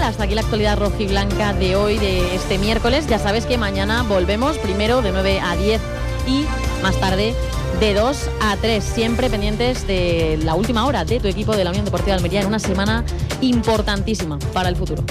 hasta aquí la actualidad rojiblanca de hoy, de este miércoles. Ya sabes que mañana volvemos, primero de 9 a 10 y más tarde de 2 a 3, siempre pendientes de la última hora de tu equipo de la Unión Deportiva de Almería en una semana importantísima para el futuro.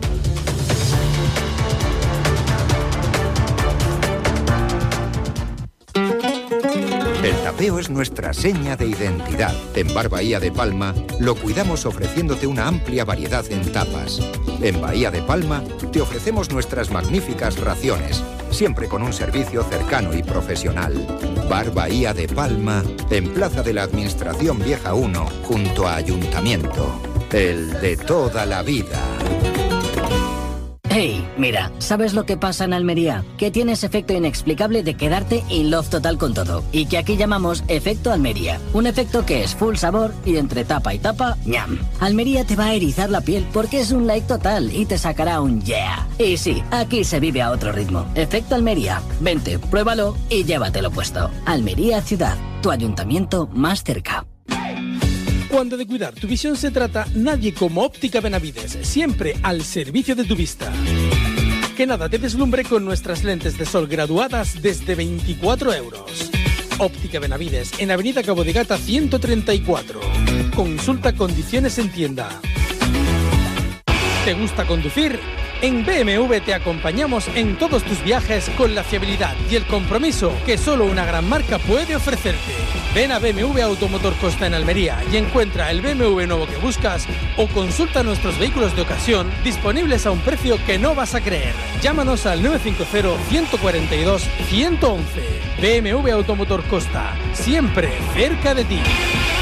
El tapeo es nuestra seña de identidad. En Bar Bahía de Palma lo cuidamos ofreciéndote una amplia variedad en tapas. En Bahía de Palma te ofrecemos nuestras magníficas raciones, siempre con un servicio cercano y profesional. Bar Bahía de Palma, en Plaza de la Administración Vieja 1, junto a Ayuntamiento. El de toda la vida. Hey, mira, ¿sabes lo que pasa en Almería? Que tienes efecto inexplicable de quedarte in love total con todo. Y que aquí llamamos efecto Almería. Un efecto que es full sabor y entre tapa y tapa, ñam. Almería te va a erizar la piel porque es un like total y te sacará un yeah. Y sí, aquí se vive a otro ritmo. Efecto Almería. Vente, pruébalo y llévatelo puesto. Almería Ciudad, tu ayuntamiento más cerca. Cuando de cuidar tu visión se trata, nadie como Óptica Benavides, siempre al servicio de tu vista. Que nada te deslumbre con nuestras lentes de sol graduadas desde 24 euros. Óptica Benavides, en Avenida Cabo de Gata 134. Consulta condiciones en tienda. ¿Te gusta conducir? En BMW te acompañamos en todos tus viajes con la fiabilidad y el compromiso que solo una gran marca puede ofrecerte. Ven a BMW Automotor Costa en Almería y encuentra el BMW nuevo que buscas o consulta nuestros vehículos de ocasión disponibles a un precio que no vas a creer. Llámanos al 950-142-111. BMW Automotor Costa, siempre cerca de ti.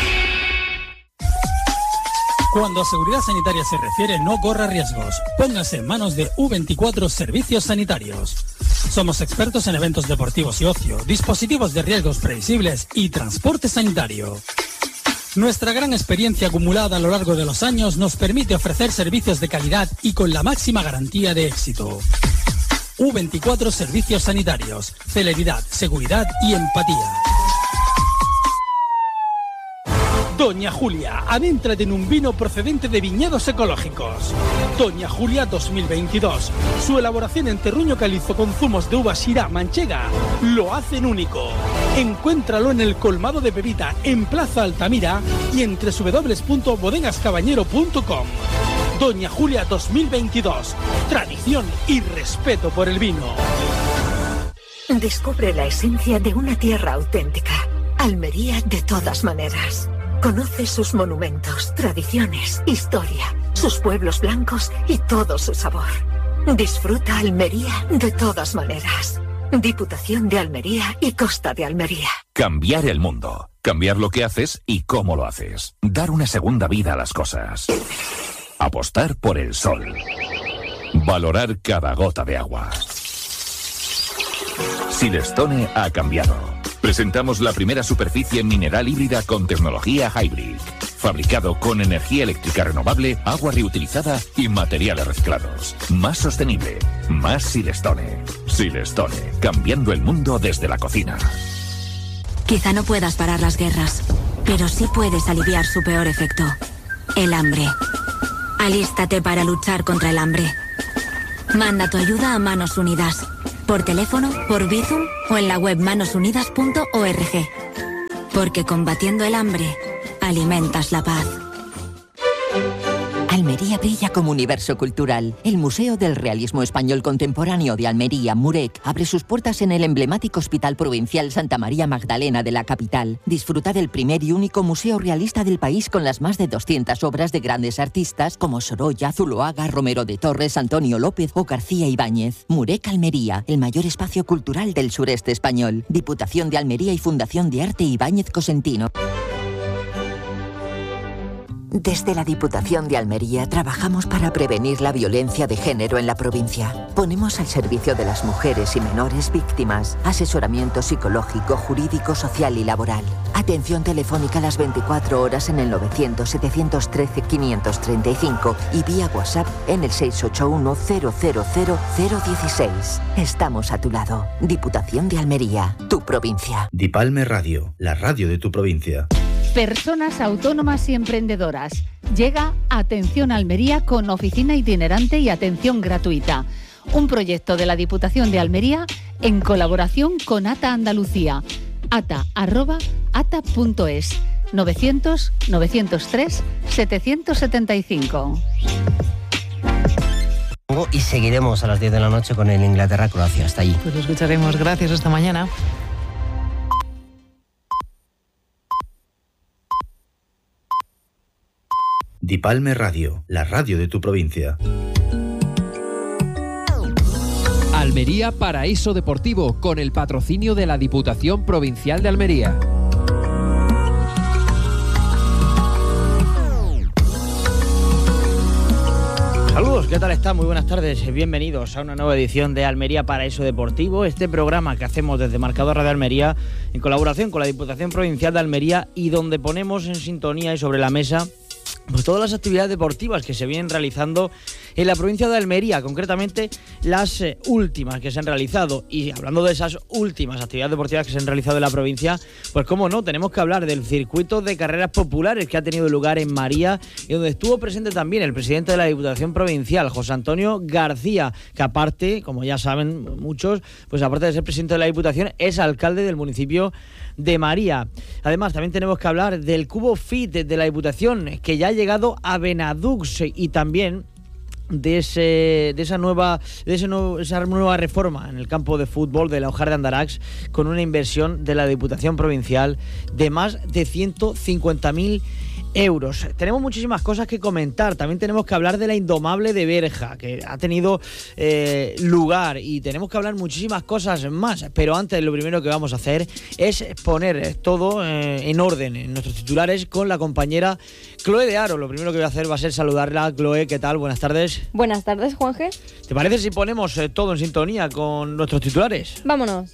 Cuando a seguridad sanitaria se refiere, no corra riesgos. Póngase en manos de U24 Servicios Sanitarios. Somos expertos en eventos deportivos y ocio, dispositivos de riesgos previsibles y transporte sanitario. Nuestra gran experiencia acumulada a lo largo de los años nos permite ofrecer servicios de calidad y con la máxima garantía de éxito. U24 Servicios Sanitarios. Celeridad, seguridad y empatía. Doña Julia, adéntrate en un vino procedente de viñedos ecológicos. Doña Julia 2022. Su elaboración en terruño calizo con zumos de uva Syrah manchega lo hacen único. Encuéntralo en el colmado de Pepita, en Plaza Altamira y en www.bodegascabañero.com. Doña Julia 2022. Tradición y respeto por el vino. Descubre la esencia de una tierra auténtica. Almería de todas maneras. Conoce sus monumentos, tradiciones, historia, sus pueblos blancos y todo su sabor. Disfruta Almería de todas maneras. Diputación de Almería y Costa de Almería. Cambiar el mundo. Cambiar lo que haces y cómo lo haces. Dar una segunda vida a las cosas. Apostar por el sol. Valorar cada gota de agua. Silestone ha cambiado. Presentamos la primera superficie mineral híbrida con tecnología Hybrid. Fabricado con energía eléctrica renovable, agua reutilizada y materiales reciclados. Más sostenible. Más Silestone. Silestone. Cambiando el mundo desde la cocina. Quizá no puedas parar las guerras, pero sí puedes aliviar su peor efecto. El hambre. Alístate para luchar contra el hambre. Manda tu ayuda a Manos Unidas. Por teléfono, por Bizum o en la web manosunidas.org. Porque combatiendo el hambre, alimentas la paz. Almería brilla como universo cultural. El Museo del Realismo Español Contemporáneo de Almería, Murec, abre sus puertas en el emblemático Hospital Provincial Santa María Magdalena de la capital. Disfruta del primer y único museo realista del país con las más de 200 obras de grandes artistas como Sorolla, Zuloaga, Romero de Torres, Antonio López o García Ibáñez. Murec Almería, el mayor espacio cultural del sureste español. Diputación de Almería y Fundación de Arte Ibáñez Cosentino. Desde la Diputación de Almería trabajamos para prevenir la violencia de género en la provincia. Ponemos al servicio de las mujeres y menores víctimas asesoramiento psicológico, jurídico, social y laboral. Atención telefónica las 24 horas en el 900-713-535 y vía WhatsApp en el 681-000-016. Estamos a tu lado. Diputación de Almería, tu provincia. Dipalme Radio, la radio de tu provincia. Personas autónomas y emprendedoras. llega Atención Almería con oficina itinerante y atención gratuita. Un proyecto de la Diputación de Almería en colaboración con ATA Andalucía. ata@ata.es 900 903 775. Y seguiremos a las 10 de la noche con el Inglaterra-Croacia. Hasta allí. Pues lo escucharemos. Gracias. Hasta mañana. Dipalme Radio, la radio de tu provincia. Almería Paraíso Deportivo, con el patrocinio de la Diputación Provincial de Almería. Saludos, ¿qué tal están? Muy buenas tardes, bienvenidos a una nueva edición de Almería Paraíso Deportivo, este programa que hacemos desde Marcador Radio Almería en colaboración con la Diputación Provincial de Almería y donde ponemos en sintonía y sobre la mesa pues todas las actividades deportivas que se vienen realizando en la provincia de Almería, concretamente las últimas que se han realizado. Y hablando de esas últimas actividades deportivas que se han realizado en la provincia, pues cómo no, tenemos que hablar del circuito de carreras populares que ha tenido lugar en María y donde estuvo presente también el presidente de la Diputación Provincial, José Antonio García, que aparte, como ya saben muchos, pues aparte de ser presidente de la Diputación, es alcalde del municipio de María. Además, también tenemos que hablar del Cubo Fit de la Diputación, que ya ha llegado a Benadux, y también de esa nueva reforma en el campo de fútbol de la Hojar de Andarax, con una inversión de la Diputación Provincial de más de 150.000 euros. Tenemos muchísimas cosas que comentar. También tenemos que hablar de la Indomable de Berja, que ha tenido lugar, y tenemos que hablar muchísimas cosas más. Pero antes, lo primero que vamos a hacer es poner todo en orden en nuestros titulares con la compañera Chloe de Aro. Lo primero que voy a hacer va a ser saludarla. Chloe, ¿qué tal? Buenas tardes. Buenas tardes, Juanje. ¿Te parece si ponemos todo en sintonía con nuestros titulares? Vámonos.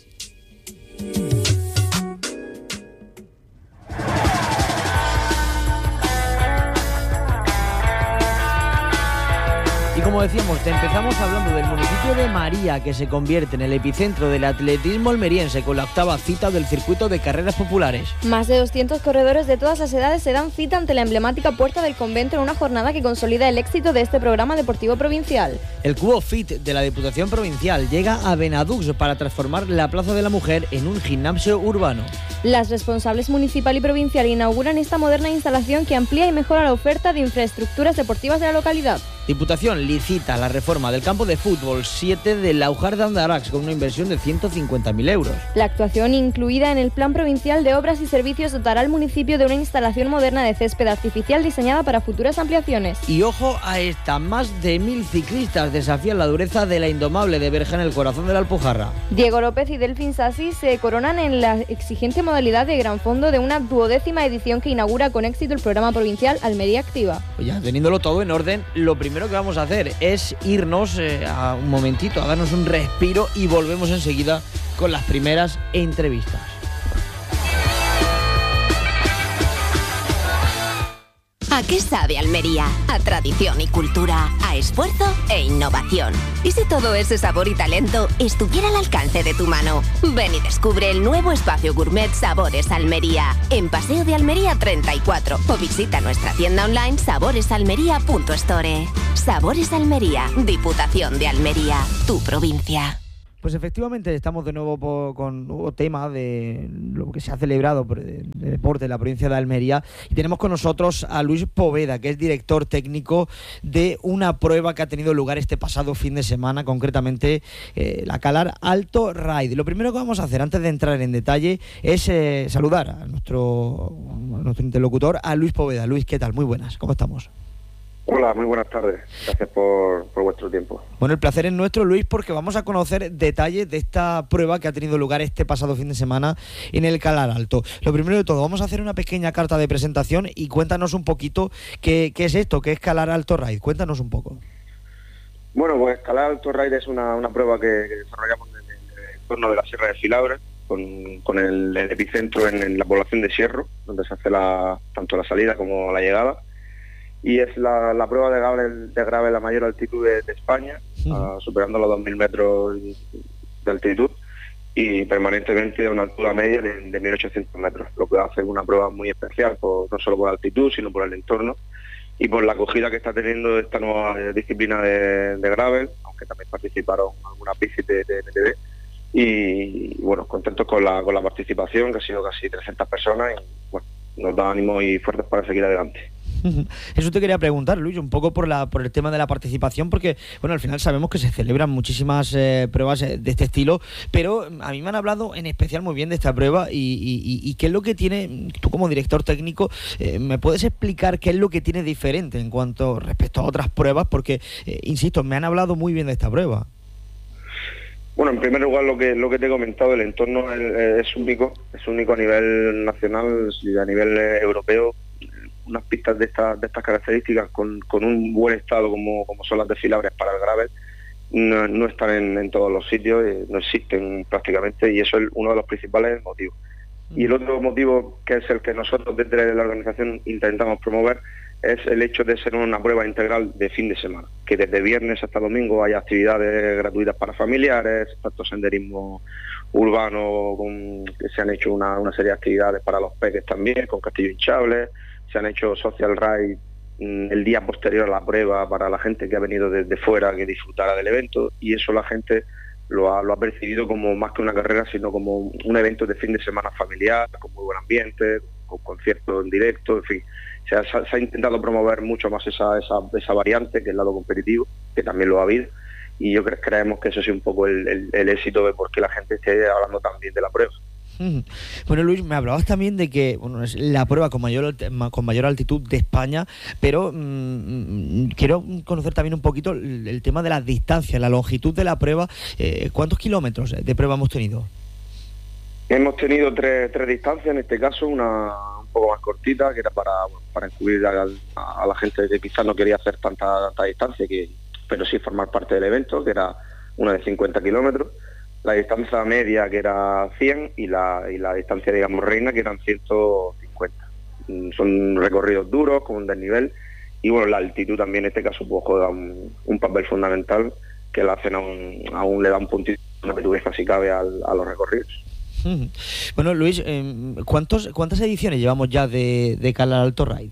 Como decíamos, empezamos hablando del municipio de María, que se convierte en el epicentro del atletismo almeriense con la 8ª cita del circuito de carreras populares. Más de 200 corredores de todas las edades se dan cita ante la emblemática Puerta del Convento en una jornada que consolida el éxito de este programa deportivo provincial. El Cubo Fit de la Diputación Provincial llega a Benadux para transformar la Plaza de la Mujer en un gimnasio urbano. Las responsables municipal y provincial inauguran esta moderna instalación que amplía y mejora la oferta de infraestructuras deportivas de la localidad. Diputación licita la reforma del campo de fútbol 7 de la Hojar de Andarax con una inversión de 150.000 euros. La actuación, incluida en el Plan Provincial de Obras y Servicios, dotará al municipio de una instalación moderna de césped artificial diseñada para futuras ampliaciones. Y ojo a esta, más de 1000 ciclistas desafían la dureza de la Indomable de Berja en el corazón de la Alpujarra. Diego López y Delfín Sassi se coronan en la exigente modalidad de gran fondo de una 12ª edición que inaugura con éxito el programa provincial Almería Activa. Pues ya teniéndolo todo en orden, lo primero que vamos a hacer es irnos a un momentito, a darnos un respiro, y volvemos enseguida con las primeras entrevistas. ¿A qué sabe Almería? A tradición y cultura, a esfuerzo e innovación. ¿Y si todo ese sabor y talento estuviera al alcance de tu mano? Ven y descubre el nuevo espacio gourmet Sabores Almería, en Paseo de Almería 34, o visita nuestra tienda online saboresalmería.store. Sabores Almería, Diputación de Almería, tu provincia. Pues efectivamente estamos de nuevo con un nuevo tema de lo que se ha celebrado por el deporte en la provincia de Almería, y tenemos con nosotros a Luis Poveda, que es director técnico de una prueba que ha tenido lugar este pasado fin de semana, concretamente la Calar Alto Ride. Lo primero que vamos a hacer antes de entrar en detalle es saludar a nuestro interlocutor, a Luis Poveda. Luis, ¿qué tal? Muy buenas, ¿cómo estamos? Hola, muy buenas tardes. Gracias por vuestro tiempo. Bueno, el placer es nuestro, Luis, porque vamos a conocer detalles de esta prueba que ha tenido lugar este pasado fin de semana en el Calar Alto. Lo primero de todo, vamos a hacer una pequeña carta de presentación y cuéntanos un poquito qué es esto, qué es Calar Alto Ride. Cuéntanos un poco. Bueno, pues Calar Alto Ride es una prueba que desarrollamos en el entorno de la Sierra de Filabres, con el epicentro en la población de Sierro, donde se hace tanto la salida como la llegada. Y es la prueba de grave la mayor altitud de España, superando los 2.000 metros de altitud, y permanentemente a una altura media de 1.800 metros, lo que hace una prueba muy especial, no solo por la altitud, sino por el entorno, y por la acogida que está teniendo esta nueva disciplina de gravel, aunque también participaron algunas bicis de NTB. Y bueno, contentos con la participación, que ha sido casi 300 personas, y bueno, nos da ánimo y fuerzas para seguir adelante. Eso te quería preguntar, Luis, un poco por el tema de la participación, porque bueno, al final sabemos que se celebran muchísimas pruebas de este estilo, pero a mí me han hablado en especial muy bien de esta prueba y qué es lo que tiene, tú como director técnico, ¿me puedes explicar qué es lo que tiene diferente en cuanto respecto a otras pruebas? Porque, insisto, me han hablado muy bien de esta prueba. Bueno, en primer lugar, lo que te he comentado, el entorno es único a nivel nacional y a nivel europeo. Unas pistas de estas características con un buen estado como son las desfilables para el gravel no están en todos los sitios, no existen prácticamente, y eso es uno de los principales motivos. Y el otro motivo, que es el que nosotros desde la organización intentamos promover, es el hecho de ser una prueba integral de fin de semana, que desde viernes hasta domingo hay actividades gratuitas para familiares, tanto senderismo urbano, que se han hecho una serie de actividades para los peques también, con castillo hinchable, se han hecho social ride el día posterior a la prueba para la gente que ha venido desde fuera, que disfrutara del evento, y eso la gente lo ha percibido como más que una carrera, sino como un evento de fin de semana familiar, con muy buen ambiente, con conciertos en directo, en fin. Se ha intentado promover mucho más esa variante, que es el lado competitivo, que también lo ha habido, y yo creemos que eso es un poco el éxito de por qué la gente esté hablando tan bien de la prueba. Bueno, Luis, me hablabas también de que es la prueba con mayor altitud de España, pero quiero conocer también un poquito el tema de las distancias, la longitud de la prueba. ¿Cuántos kilómetros de prueba hemos tenido? Hemos tenido tres distancias, en este caso una un poco más cortita, que era para incluir a la gente que quizás no quería hacer tanta distancia, pero sí formar parte del evento, que era una de 50 kilómetros. La distancia media, que era 100, y la distancia, digamos, reina, que eran 150. Son recorridos duros, con un desnivel, y bueno, la altitud también en este caso pues juega un papel fundamental, que la hacen aún le da un puntito de petugueza, si cabe, a los recorridos. Bueno, Luis, ¿cuántas ediciones llevamos ya de Cala Alto Ride?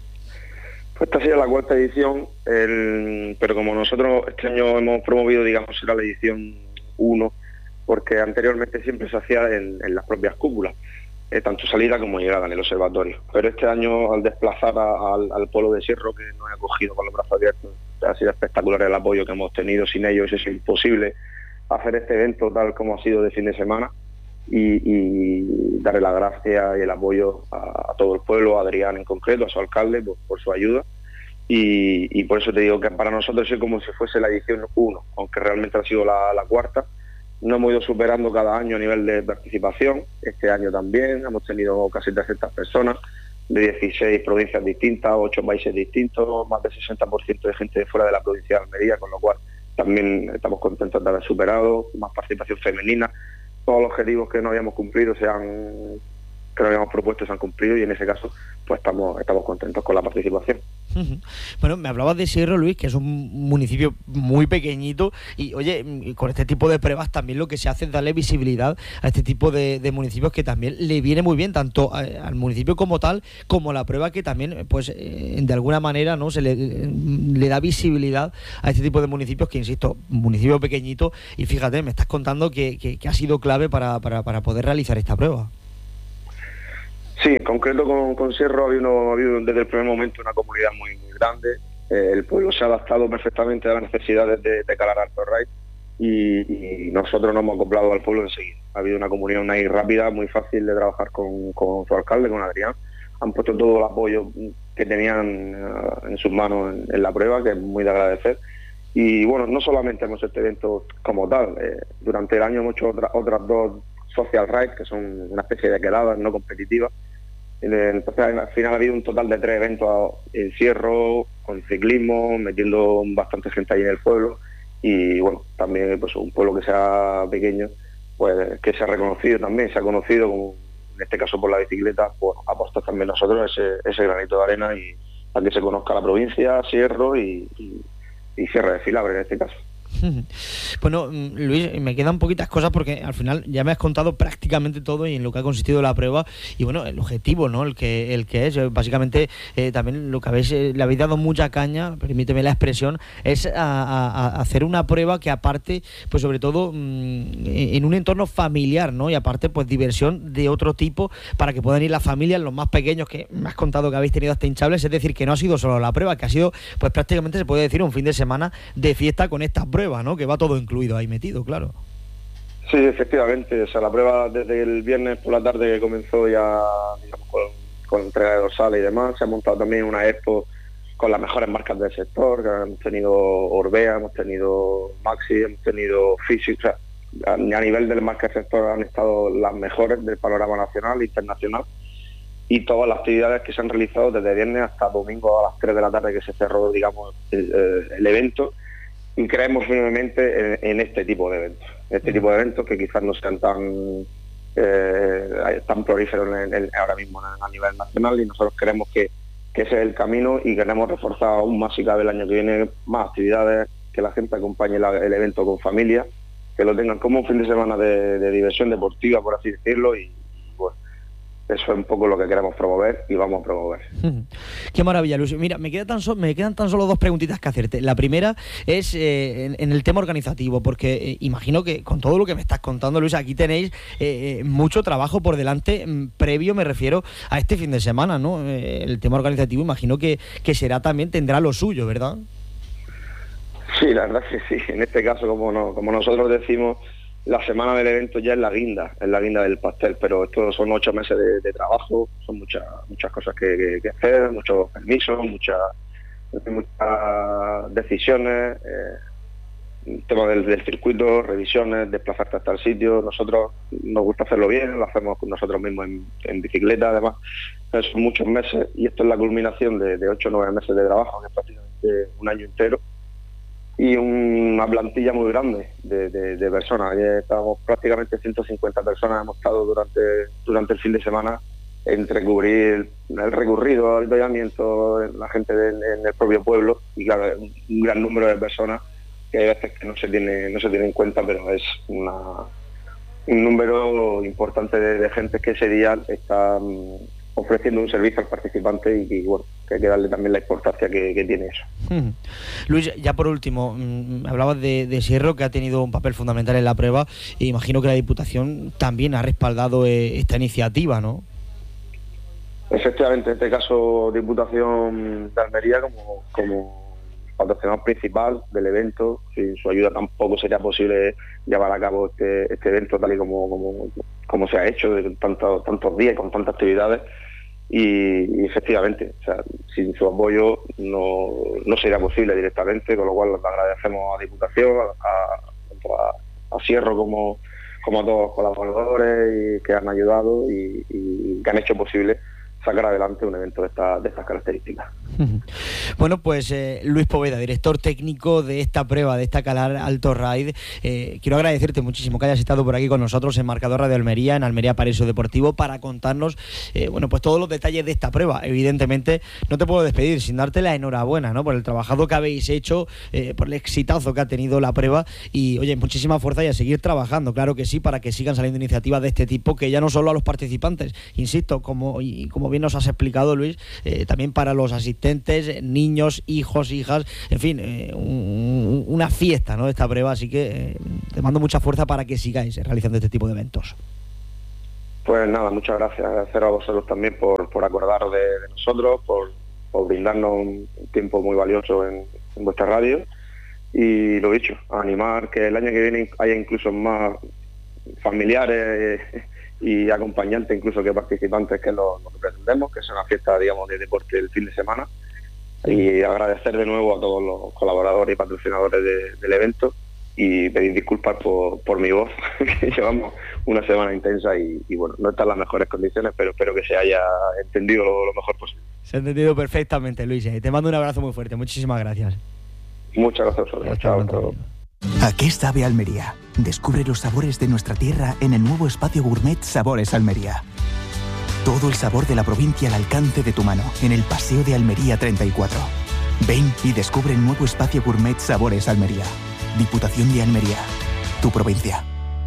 Pues esta sería la 4ª edición, pero como nosotros este año hemos promovido, digamos, era la edición 1, porque anteriormente siempre se hacía en las propias cúpulas, tanto salida como llegada en el observatorio. Pero este año, al desplazar al polo de Sierro, que nos ha acogido con los brazos abiertos, ha sido espectacular el apoyo que hemos tenido. Sin ellos es imposible hacer este evento tal como ha sido de fin de semana, y darle las gracias y el apoyo a todo el pueblo, a Adrián en concreto, a su alcalde, por su ayuda. Y por eso te digo que para nosotros es como si fuese la edición 1, aunque realmente ha sido la 4ª. No hemos ido superando cada año a nivel de participación. Este año también hemos tenido casi 300 personas de 16 provincias distintas, 8 países distintos, más del 60% de gente de fuera de la provincia de Almería, con lo cual también estamos contentos de haber superado, más participación femenina. Todos los objetivos que no habíamos cumplido, que no habíamos propuesto, se han cumplido, y en ese caso pues estamos contentos con la participación. Bueno, me hablabas de Sierro, Luis, que es un municipio muy pequeñito, y oye, con este tipo de pruebas también lo que se hace es darle visibilidad a este tipo de municipios, que también le viene muy bien tanto al municipio como tal, como la prueba, que también pues de alguna manera no se le da visibilidad a este tipo de municipios, que insisto, municipio pequeñito, y fíjate, me estás contando que ha sido clave para poder realizar esta prueba. Sí, en concreto con Sierro ha habido desde el primer momento una comunidad muy, muy grande. El pueblo se ha adaptado perfectamente a las necesidades de Cala Alto Ride, y nosotros nos hemos acoplado al pueblo enseguida. Ha habido una comunión ahí rápida, muy fácil de trabajar con su alcalde, con Adrián. Han puesto todo el apoyo que tenían en sus manos en la prueba, que es muy de agradecer. Y bueno, no solamente hemos hecho este evento como tal, durante el año hemos hecho otras 2 social rides, que son una especie de quedadas no competitivas. Entonces al final ha habido un total de 3 eventos en Sierro, con ciclismo, metiendo bastante gente ahí en el pueblo, y bueno, también pues un pueblo que sea pequeño, pues que se ha reconocido también, se ha conocido como, en este caso por la bicicleta, pues apostar también nosotros ese granito de arena, y para que se conozca la provincia, Sierro y Sierra de Filabre en este caso. Bueno, Luis, me quedan poquitas cosas porque al final ya me has contado prácticamente todo y en lo que ha consistido la prueba y bueno, el objetivo, ¿no? El que es, básicamente también lo que le habéis dado mucha caña, permíteme la expresión, es a hacer una prueba que aparte, pues sobre todo en un entorno familiar, ¿no? Y aparte, pues diversión de otro tipo para que puedan ir las familias, los más pequeños, que me has contado que habéis tenido hasta hinchables, es decir, que no ha sido solo la prueba, que ha sido, pues prácticamente se puede decir un fin de semana de fiesta con esta prueba, ¿no? Que va todo incluido ahí metido, claro. Sí, efectivamente, o sea, la prueba desde el viernes por la tarde que comenzó ya, digamos, con entrega de dorsales y demás, se ha montado también una expo con las mejores marcas del sector, que hemos tenido Orbea, hemos tenido Maxi, hemos tenido Fisi, o sea, a nivel del marca del sector han estado las mejores del panorama nacional e internacional, y todas las actividades que se han realizado desde viernes hasta domingo a las 3 de la tarde que se cerró, digamos, el evento, y creemos firmemente en este tipo de eventos, que quizás no sean tan prolíferos ahora mismo a nivel nacional, y nosotros creemos que ese es el camino y queremos reforzar aún más, si cabe, el año que viene, más actividades, que la gente acompañe el evento con familia, que lo tengan como un fin de semana de diversión deportiva, por así decirlo, y bueno, eso es un poco lo que queremos promover y vamos a promover. Qué maravilla, Luis. Mira, me quedan tan solo dos preguntitas que hacerte. La primera es en el tema organizativo, porque imagino que con todo lo que me estás contando, Luis, aquí tenéis mucho trabajo por delante, previo, me refiero, a este fin de semana, ¿no? El tema organizativo imagino que tendrá lo suyo, ¿verdad? Sí, la verdad es que sí. En este caso, como nosotros decimos, la semana del evento ya es la guinda del pastel, pero esto son 8 meses de trabajo, son muchas cosas que hacer, muchos permisos, muchas decisiones, tema del circuito, revisiones, desplazarte hasta el sitio. Nosotros nos gusta hacerlo bien, lo hacemos nosotros mismos en bicicleta, además. Son muchos meses y esto es la culminación de 8 o 9 meses de trabajo, que es prácticamente un año entero. Y una plantilla muy grande de personas. Estamos prácticamente 150 personas, hemos estado durante el fin de semana entre cubrir el recorrido, el avituallamiento, la gente en el propio pueblo, y claro, un gran número de personas que hay veces que no se tiene en cuenta, pero es un número importante de gente que ese día está ofreciendo un servicio al participante y bueno, que hay que darle también la importancia que tiene eso. Luis, ya por último, hablabas de Sierro, que ha tenido un papel fundamental en la prueba, e imagino que la Diputación también ha respaldado esta iniciativa, ¿no? Efectivamente, en este caso Diputación de Almería como patrocinador principal del evento. Sin su ayuda tampoco sería posible llevar a cabo este evento tal y como se ha hecho, de tantos días, con tantas actividades. Y efectivamente, o sea, sin su apoyo no sería posible directamente, con lo cual le agradecemos a Diputación, a Sierro como a todos los colaboradores que han ayudado y que han hecho posible sacar adelante un evento de estas características. Bueno, pues Luis Poveda, director técnico de esta prueba, de esta Calar Alto Ride, quiero agradecerte muchísimo que hayas estado por aquí con nosotros en Marcador Radio Almería, en Almería Paraíso Deportivo, para contarnos pues todos los detalles de esta prueba. Evidentemente no te puedo despedir sin darte la enhorabuena, ¿no?, por el trabajado que habéis hecho, por el exitazo que ha tenido la prueba, y oye, muchísima fuerza y a seguir trabajando, claro que sí, para que sigan saliendo iniciativas de este tipo, que ya no solo a los participantes, insisto, como bien nos has explicado, Luis, también para los asistentes, niños, hijos, hijas, en fin, una fiesta, ¿no?, de esta prueba. Así que te mando mucha fuerza para que sigáis realizando este tipo de eventos. Pues nada, muchas gracias. Agradecer a vosotros también por acordaros de nosotros, por brindarnos un tiempo muy valioso en vuestra radio, y lo dicho, a animar que el año que viene haya incluso más familiares y acompañantes incluso que participantes, que es lo que pretendemos, que es una fiesta, digamos, de deporte el fin de semana. Y agradecer de nuevo a todos los colaboradores y patrocinadores del evento, y pedir disculpas por mi voz, que llevamos una semana intensa y bueno, no está en las mejores condiciones, pero espero que se haya entendido lo mejor posible. Se ha entendido perfectamente, Luis. Te mando un abrazo muy fuerte. Muchísimas gracias. Muchas gracias a vosotros. Chao. ¿A qué sabe Almería? Descubre los sabores de nuestra tierra en el nuevo espacio gourmet Sabores Almería. Todo el sabor de la provincia al alcance de tu mano, en el Paseo de Almería 34. Ven y descubre el nuevo espacio gourmet Sabores Almería. Diputación de Almería, tu provincia.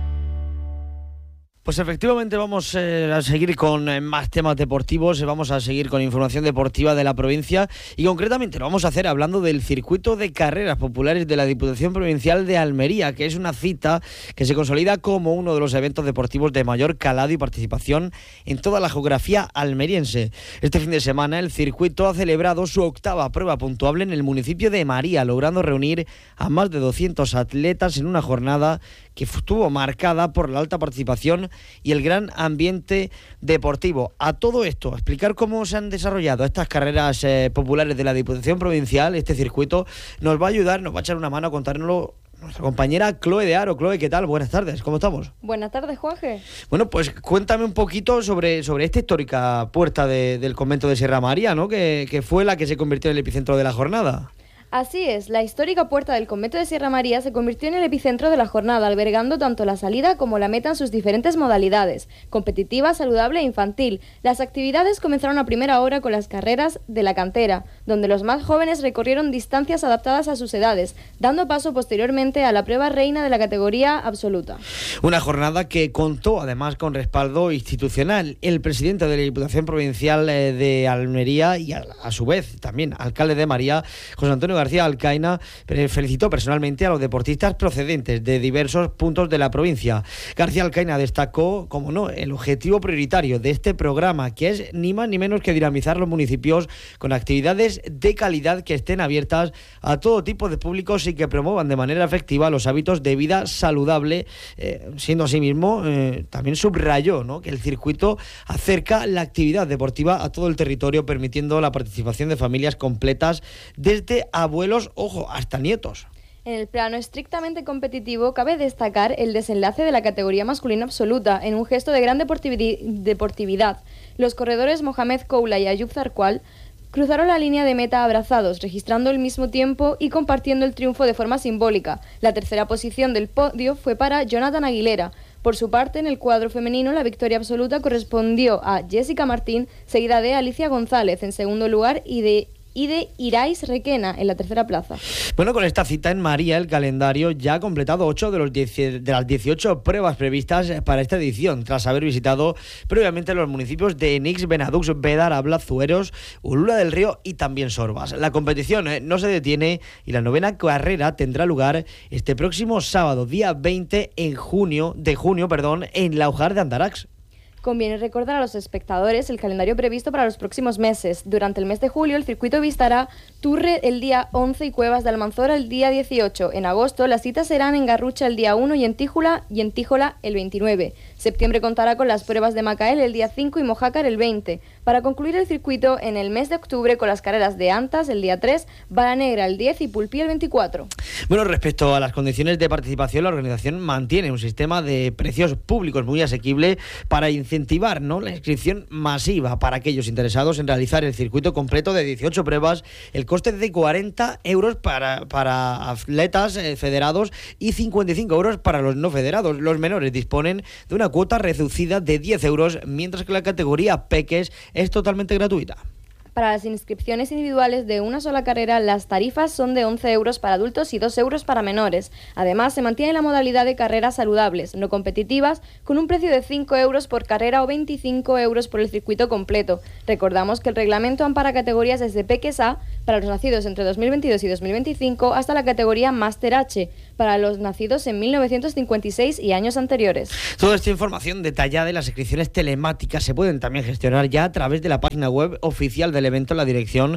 Pues efectivamente vamos a seguir con más temas deportivos, vamos a seguir con información deportiva de la provincia y concretamente lo vamos a hacer hablando del circuito de carreras populares de la Diputación Provincial de Almería, que es una cita que se consolida como uno de los eventos deportivos de mayor calado y participación en toda la geografía almeriense. Este fin de semana el circuito ha celebrado su 8ª prueba puntuable en el municipio de María, logrando reunir a más de 200 atletas en una jornada que estuvo marcada por la alta participación y el gran ambiente deportivo. A todo esto, a explicar cómo se han desarrollado estas carreras populares de la Diputación Provincial, este circuito, nos va a ayudar, nos va a echar una mano a contárnoslo nuestra compañera Chloe de Aro. Chloe, ¿qué tal? Buenas tardes, ¿cómo estamos? Buenas tardes, Juanje. Bueno, pues cuéntame un poquito sobre esta histórica puerta del convento de Sierra María, ¿no? Que fue la que se convirtió en el epicentro de la jornada. Así es, la histórica puerta del convento de Sierra María se convirtió en el epicentro de la jornada, albergando tanto la salida como la meta en sus diferentes modalidades, competitiva, saludable e infantil. Las actividades comenzaron a primera hora con las carreras de la cantera, donde los más jóvenes recorrieron distancias adaptadas a sus edades, dando paso posteriormente a la prueba reina de la categoría absoluta. Una jornada que contó además con respaldo institucional. El presidente de la Diputación Provincial de Almería y a su vez también alcalde de María, José Antonio García Alcaina, felicitó personalmente a los deportistas procedentes de diversos puntos de la provincia. García Alcaina destacó, como no, el objetivo prioritario de este programa, que es ni más ni menos que dinamizar los municipios con actividades de calidad que estén abiertas a todo tipo de públicos y que promuevan de manera efectiva los hábitos de vida saludable, siendo asimismo, también subrayó, ¿no?, que el circuito acerca la actividad deportiva a todo el territorio, permitiendo la participación de familias completas desde abuelos, ojo, hasta nietos. En el plano estrictamente competitivo, cabe destacar el desenlace de la categoría masculina absoluta, en un gesto de gran deportividad. Los corredores Mohamed Koula y Ayub Zarqual cruzaron la línea de meta abrazados, registrando el mismo tiempo y compartiendo el triunfo de forma simbólica. La tercera posición del podio fue para Jonathan Aguilera. Por su parte, en el cuadro femenino, la victoria absoluta correspondió a Jessica Martín, seguida de Alicia González en segundo lugar y de Irais Requena en la tercera plaza. Bueno, con esta cita en María, el calendario ya ha completado 8 de las 18 pruebas previstas para esta edición, tras haber visitado previamente los municipios de Enix, Benadux, Bédar, Abla, Zueros, Ulula del Río y también Sorbas. La competición no se detiene y la 9ª carrera tendrá lugar este próximo sábado, día 20 de junio, en Laujar de Andarax. Conviene recordar a los espectadores el calendario previsto para los próximos meses. Durante el mes de julio, el circuito visitará Turre el día 11 y Cuevas de Almanzora el día 18. En agosto, las citas serán en Garrucha el día 1 y en Tíjola el 29. Septiembre contará con las pruebas de Macael el día 5 y Mojácar el 20. Para concluir el circuito en el mes de octubre con las carreras de Antas el día 3, Vara Negra el 10 y Pulpí el 24. Bueno, respecto a las condiciones de participación, la organización mantiene un sistema de precios públicos muy asequible para incentivar, ¿no?, la inscripción masiva para aquellos interesados en realizar el circuito completo de 18 pruebas. El coste es de 40 euros para atletas federados y 55 euros para los no federados. Los menores disponen de una cuota reducida de 10 euros, mientras que la categoría Peques es totalmente gratuita. Para las inscripciones individuales de una sola carrera, las tarifas son de 11 euros para adultos y 2 euros para menores. Además, se mantiene la modalidad de carreras saludables, no competitivas, con un precio de 5 euros por carrera o 25 euros por el circuito completo. Recordamos que el reglamento ampara categorías desde Peques A, para los nacidos entre 2022 y 2025, hasta la categoría Máster H, para los nacidos en 1956 y años anteriores. Toda esta información detallada y las inscripciones telemáticas se pueden también gestionar ya a través de la página web oficial del evento en la dirección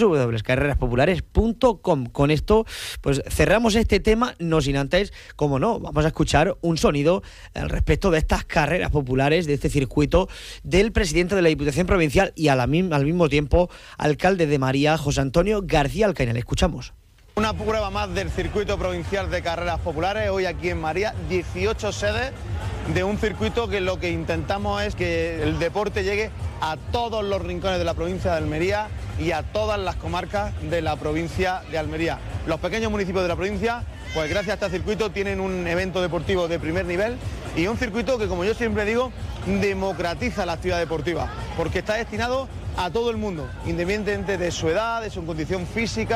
www.carreraspopulares.com. Con esto, pues cerramos este tema, no sin antes, como no, vamos a escuchar un sonido al respecto de estas carreras populares, de este circuito, del presidente de la Diputación Provincial y al mismo tiempo alcalde de María, José Antonio García Alcaina. Le escuchamos. Una prueba más del circuito provincial de carreras populares, hoy aquí en María, 18 sedes de un circuito que lo que intentamos es que el deporte llegue a todos los rincones de la provincia de Almería y a todas las comarcas de la provincia de Almería. Los pequeños municipios de la provincia, pues gracias a este circuito tienen un evento deportivo de primer nivel y un circuito que, como yo siempre digo, democratiza la actividad deportiva, porque está destinado a todo el mundo, independientemente de su edad, de su condición física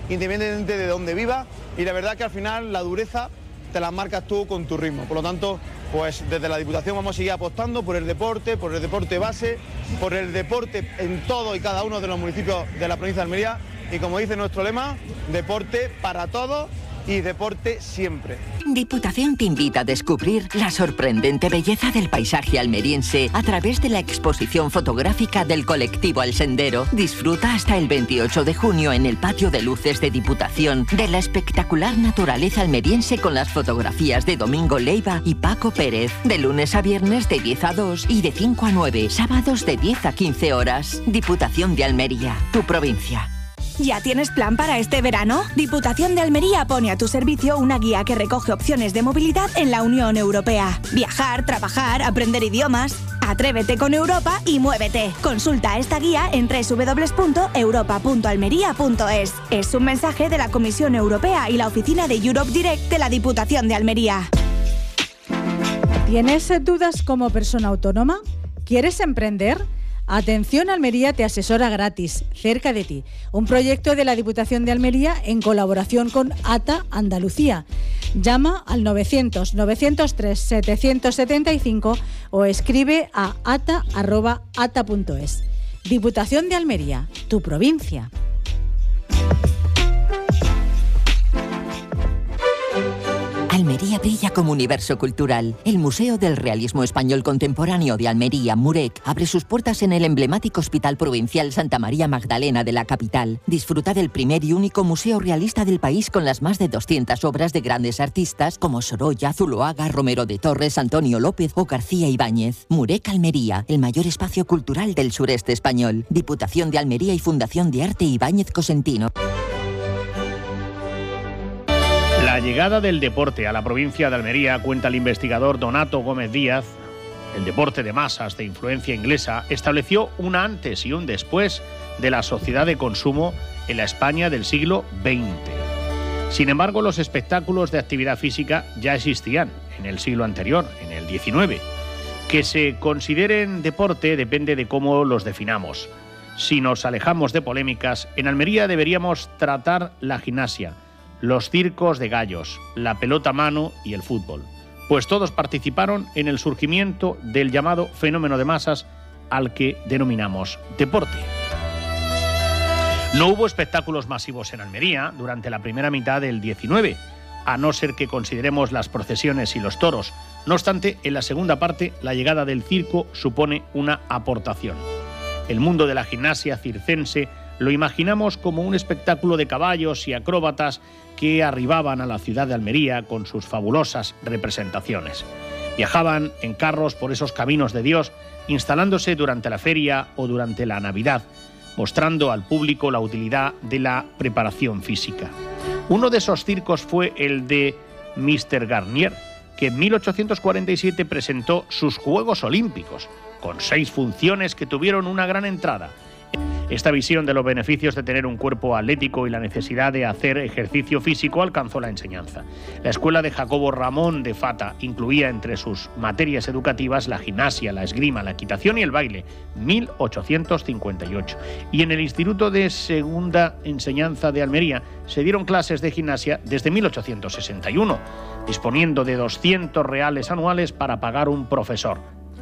independientemente de dónde vivas, y la verdad que al final la dureza te la marcas tú con tu ritmo. Por lo tanto, pues desde la Diputación vamos a seguir apostando por el deporte base, por el deporte en todo y cada uno de los municipios de la provincia de Almería, y como dice nuestro lema, deporte para todos y deporte siempre. Diputación te invita a descubrir la sorprendente belleza del paisaje almeriense a través de la exposición fotográfica del colectivo El Sendero. Disfruta hasta el 28 de junio en el patio de luces de Diputación de la espectacular naturaleza almeriense con las fotografías de Domingo Leiva y Paco Pérez. De lunes a viernes de 10 a 2 y de 5 a 9, sábados de 10 a 15 horas. Diputación de Almería, tu provincia. ¿Ya tienes plan para este verano? Diputación de Almería pone a tu servicio una guía que recoge opciones de movilidad en la Unión Europea. Viajar, trabajar, aprender idiomas. Atrévete con Europa y muévete. Consulta esta guía en www.europa.almería.es. Es un mensaje de la Comisión Europea y la oficina de Europe Direct de la Diputación de Almería. ¿Tienes dudas como persona autónoma? ¿Quieres emprender? Atención Almería te asesora gratis, cerca de ti. Un proyecto de la Diputación de Almería en colaboración con ATA Andalucía. Llama al 900-903-775 o escribe a ata@ata.es. Diputación de Almería, tu provincia. Almería brilla como universo cultural. El Museo del Realismo Español Contemporáneo de Almería, MUREC, abre sus puertas en el emblemático Hospital Provincial Santa María Magdalena de la capital. Disfruta del primer y único museo realista del país con las más de 200 obras de grandes artistas como Sorolla, Zuloaga, Romero de Torres, Antonio López o García Ibáñez. MUREC Almería, el mayor espacio cultural del sureste español. Diputación de Almería y Fundación de Arte Ibáñez Cosentino. La llegada del deporte a la provincia de Almería, cuenta el investigador Donato Gómez Díaz, el deporte de masas de influencia inglesa, estableció un antes y un después de la sociedad de consumo en la España del siglo XX. Sin embargo, los espectáculos de actividad física ya existían en el siglo anterior, en el XIX. Que se consideren deporte depende de cómo los definamos. Si nos alejamos de polémicas, en Almería deberíamos tratar la gimnasia, los circos de gallos, la pelota a mano y el fútbol, pues todos participaron en el surgimiento del llamado fenómeno de masas al que denominamos deporte. No hubo espectáculos masivos en Almería durante la primera mitad del XIX, a no ser que consideremos las procesiones y los toros. No obstante, en la segunda parte, la llegada del circo supone una aportación. El mundo de la gimnasia circense lo imaginamos como un espectáculo de caballos y acróbatas que arribaban a la ciudad de Almería con sus fabulosas representaciones. Viajaban en carros por esos caminos de Dios, instalándose durante la feria o durante la Navidad, mostrando al público la utilidad de la preparación física. Uno de esos circos fue el de Mr. Garnier, que en 1847 presentó sus Juegos Olímpicos, con 6 funciones que tuvieron una gran entrada. Esta visión de los beneficios de tener un cuerpo atlético y la necesidad de hacer ejercicio físico alcanzó la enseñanza. La escuela de Jacobo Ramón de Fata incluía entre sus materias educativas la gimnasia, la esgrima, la equitación y el baile, 1858. Y en el Instituto de Segunda Enseñanza de Almería se dieron clases de gimnasia desde 1861, disponiendo de 200 reales anuales para pagar un profesor.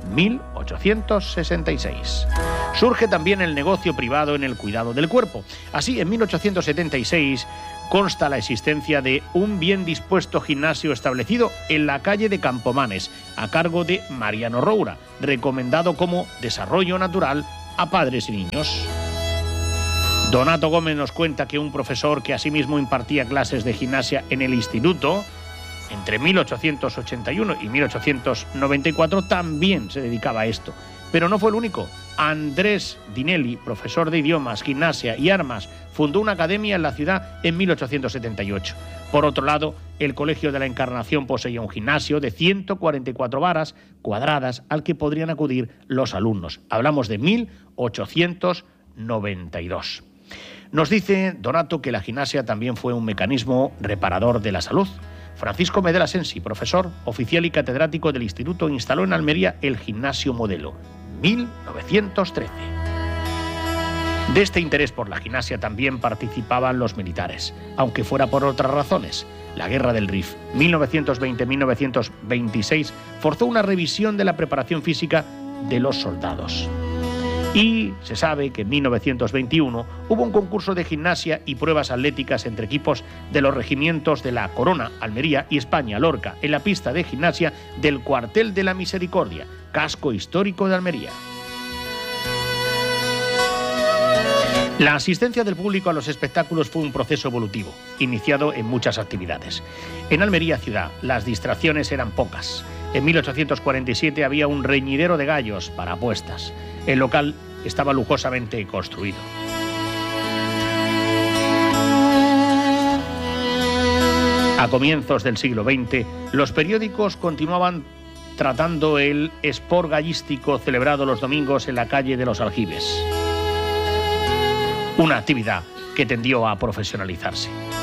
1866. Surge también el negocio privado en el cuidado del cuerpo. Así, en 1876 consta la existencia de un bien dispuesto gimnasio establecido en la calle de Campomanes, a cargo de Mariano Roura, recomendado como desarrollo natural a padres y niños. Donato Gómez nos cuenta que un profesor que asimismo impartía clases de gimnasia en el instituto, entre 1881 y 1894 también se dedicaba a esto. Pero no fue el único. Andrés Dinelli, profesor de idiomas, gimnasia y armas, fundó una academia en la ciudad en 1878. Por otro lado, el Colegio de la Encarnación poseía un gimnasio de 144 varas cuadradas al que podrían acudir los alumnos. Hablamos de 1892. Nos dice Donato que la gimnasia también fue un mecanismo reparador de la salud. Francisco Medela Sensi, profesor, oficial y catedrático del instituto, instaló en Almería el Gimnasio Modelo, 1913. De este interés por la gimnasia también participaban los militares, aunque fuera por otras razones. La Guerra del Rif, 1920-1926, forzó una revisión de la preparación física de los soldados. Y se sabe que en 1921 hubo un concurso de gimnasia y pruebas atléticas entre equipos de los regimientos de la Corona, Almería y España, Lorca, en la pista de gimnasia del Cuartel de la Misericordia, casco histórico de Almería. La asistencia del público a los espectáculos fue un proceso evolutivo, iniciado en muchas actividades. En Almería ciudad, las distracciones eran pocas. En 1847 había un reñidero de gallos para apuestas. El local estaba lujosamente construido. A comienzos del siglo XX, los periódicos continuaban tratando el sport gallístico celebrado los domingos en la calle de los Aljibes. Una actividad que tendió a profesionalizarse.